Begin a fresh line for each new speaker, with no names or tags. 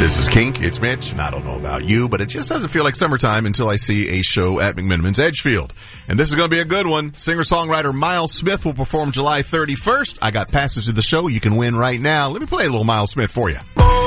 This is Kink. It's Mitch, and I don't know about you, but it just doesn't feel like summertime until I see a show at McMenamins Edgefield. And this is going to be a good one. Singer-songwriter Miles Smith will perform July 31st. I got passes to the show you can win right now. Let me play a little Miles Smith for you.